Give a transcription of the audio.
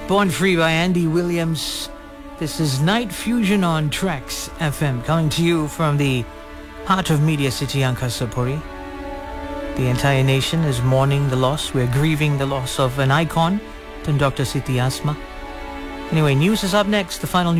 Born Free by Andy Williams. This is Night Fusion on Tracks FM, coming to you from the heart of Media City, Ankasapuri. The entire nation is mourning the loss. We're grieving the loss of an icon, Dr. Siti Asma. Anyway, news is up next. The final